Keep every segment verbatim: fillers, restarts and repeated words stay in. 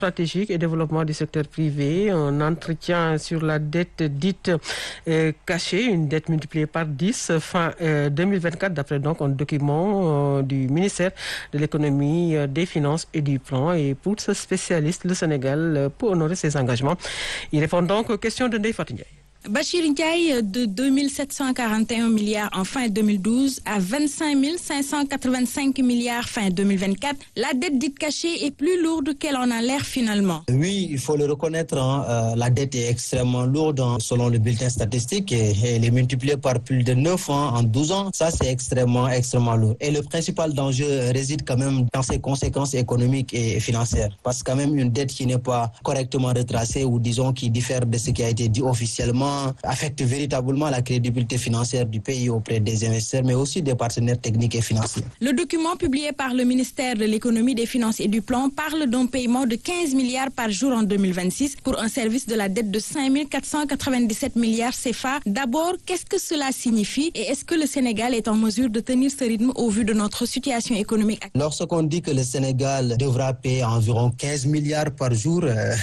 stratégique et développement du secteur privé, un entretien sur la dette dite euh, cachée, une dette multipliée par dix fin euh, deux mille vingt-quatre d'après donc un document euh, du ministère de l'économie, euh, des finances et du plan. Et pour ce spécialiste, le Sénégal euh, peut honorer ses engagements. Il répond donc aux questions de Ndeye Fatou Ndiaye. Bachir Ndiaye, de deux mille sept cent quarante et un milliards en fin deux mille douze à vingt-cinq mille cinq cent quatre-vingt-cinq milliards fin deux mille vingt-quatre, la dette dite cachée est plus lourde qu'elle en a l'air finalement. Oui, il faut le reconnaître, hein, euh, la dette est extrêmement lourde hein, selon le bulletin statistique et, et elle est multipliée par plus de neuf hein, en douze ans. Ça, c'est extrêmement, extrêmement lourd. Et le principal danger réside quand même dans ses conséquences économiques et financières. Parce que quand même une dette qui n'est pas correctement retracée ou disons qui diffère de ce qui a été dit officiellement affecte véritablement la crédibilité financière du pays auprès des investisseurs, mais aussi des partenaires techniques et financiers. Le document publié par le ministère de l'économie, des finances et du plan parle d'un paiement de quinze milliards par jour en deux mille vingt-six pour un service de la dette de cinq mille quatre cent quatre-vingt-dix-sept milliards C F A. D'abord, qu'est-ce que cela signifie et est-ce que le Sénégal est en mesure de tenir ce rythme au vu de notre situation économique? Lorsqu'on dit que le Sénégal devra payer environ quinze milliards par jour, euh,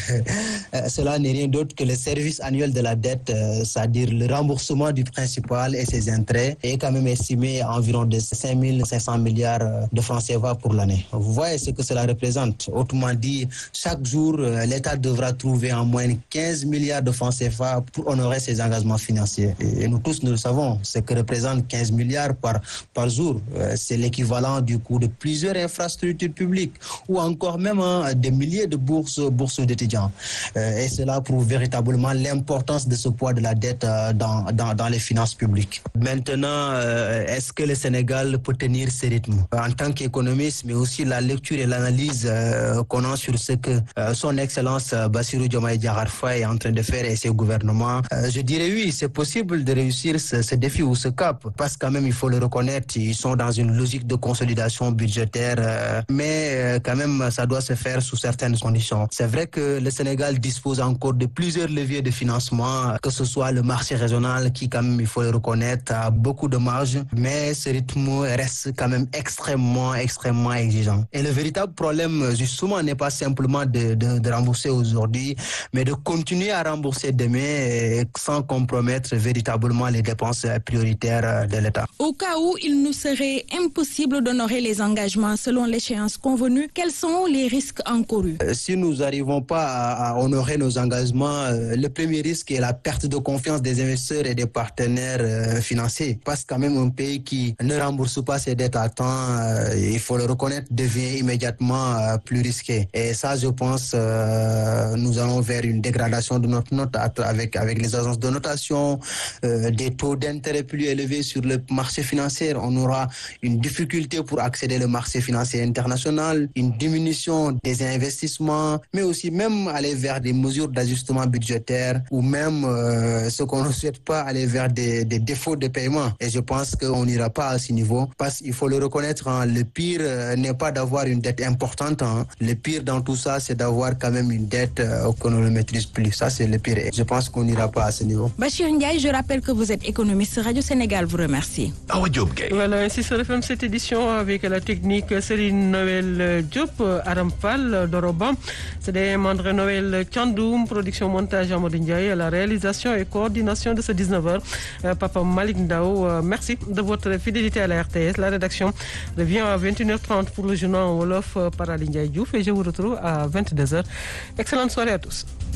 cela n'est rien d'autre que le service annuel de la dette, c'est-à-dire le remboursement du principal et ses intérêts, est quand même estimé à environ de cinq mille cinq cents milliards de francs C F A pour l'année. Vous voyez ce que cela représente. Autrement dit, chaque jour, l'État devra trouver en moyenne quinze milliards de francs C F A pour honorer ses engagements financiers. Et nous tous, nous le savons, ce que représente quinze milliards par, par jour. C'est l'équivalent du coût de plusieurs infrastructures publiques ou encore même hein, des milliers de bourses, bourses d'étudiants. Et cela prouve véritablement l'importance de ce poids de la dette dans, dans, dans les finances publiques. Maintenant, euh, est-ce que le Sénégal peut tenir ce rythme? En tant qu'économiste, mais aussi la lecture et l'analyse euh, qu'on a sur ce que euh, son Excellence euh, Bassirou Diomaye Diakhar Faye est en train de faire et ses gouvernements, euh, je dirais oui, c'est possible de réussir ce, ce défi ou ce cap, parce que quand même, il faut le reconnaître, ils sont dans une logique de consolidation budgétaire, euh, mais euh, quand même, ça doit se faire sous certaines conditions. C'est vrai que le Sénégal dispose encore de plusieurs leviers de financement, que ce soit le marché régional qui, quand même, il faut le reconnaître, a beaucoup de marge, mais ce rythme reste quand même extrêmement, extrêmement exigeant. Et le véritable problème, justement, n'est pas simplement de, de, de rembourser aujourd'hui, mais de continuer à rembourser demain sans compromettre véritablement les dépenses prioritaires de l'État. Au cas où il nous serait impossible d'honorer les engagements selon l'échéance convenue, quels sont les risques encourus? Si nous n'arrivons pas à, à honorer nos engagements, le premier risque est la perte de confiance des investisseurs et des partenaires euh, financiers. Parce que quand même un pays qui ne rembourse pas ses dettes à temps, euh, il faut le reconnaître, devient immédiatement euh, plus risqué. Et ça, je pense, euh, nous allons vers une dégradation de notre note avec, avec les agences de notation, euh, des taux d'intérêt plus élevés sur le marché financier. On aura une difficulté pour accéder au marché financier international, une diminution des investissements, mais aussi même aller vers des mesures d'ajustement budgétaire ou même euh, ce qu'on ne souhaite pas, aller vers des, des défauts de paiement. Et je pense qu'on n'ira pas à ce niveau parce qu'il faut le reconnaître, hein, le pire euh, n'est pas d'avoir une dette importante. Hein. Le pire dans tout ça, c'est d'avoir quand même une dette euh, qu'on ne le maîtrise plus. Ça, c'est le pire. Et je pense qu'on n'ira pas à ce niveau. Bachir Ndiaye, je rappelle que vous êtes économiste. Radio Sénégal vous remercie. Voilà, ainsi se referme cette édition avec la technique Céline Noël Diop, Arampal, Doroban, c'est des Mandre Noël Tchandoum, production montage Amadou Ndiaye, la réalisation et coordination de ce dix-neuf heures. Euh, Papa Malik Ndao, euh, merci de votre fidélité à la R T S. La rédaction revient à vingt et une heures trente pour le journal en Wolof euh, par Aline Ndiaye Diouf et je vous retrouve à vingt-deux heures. Excellente soirée à tous.